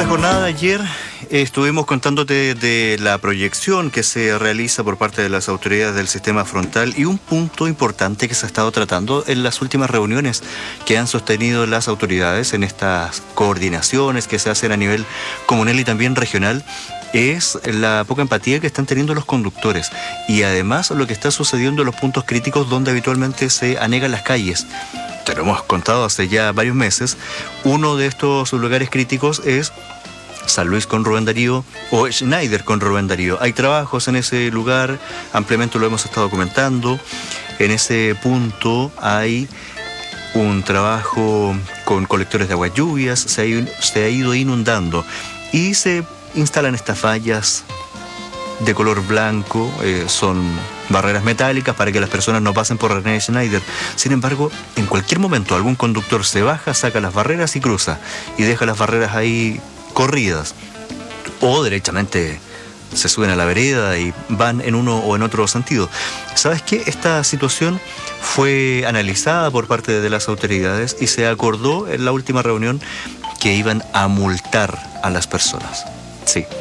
jornada de ayer estuvimos contándote de la proyección que se realiza por parte de las autoridades del sistema frontal y un punto importante que se ha estado tratando en las últimas reuniones que han sostenido las autoridades en estas coordinaciones que se hacen a nivel comunal y también regional es la poca empatía que están teniendo los conductores y además lo que está sucediendo en los puntos críticos donde habitualmente se anegan las calles. Te lo hemos contado hace ya varios meses. Uno de estos lugares críticos es San Luis con Rubén Darío o Schneider con Rubén Darío. Hay trabajos en ese lugar, ampliamente lo hemos estado comentando. En ese punto hay un trabajo con colectores de aguas lluvias, se ha ido inundando y se instalan estas vallas de color blanco, son barreras metálicas para que las personas no pasen por René Schneider. Sin embargo, en cualquier momento algún conductor se baja, saca las barreras y cruza y deja las barreras ahí corridas o derechamente se suben a la vereda y van en uno o en otro sentido. ¿Sabes qué? Esta situación fue analizada por parte de las autoridades y se acordó en la última reunión que iban a multar a las personas. Sí.